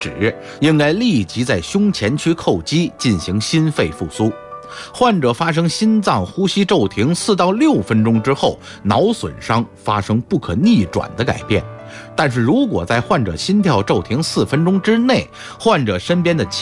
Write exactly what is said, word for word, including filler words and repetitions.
止，应该立即在胸前区叩击进行心肺复苏。患者发生心脏呼吸骤停四到六分钟之后，脑损伤发生不可逆转的改变。但是如果在患者心跳骤停四分钟之内，患者身边的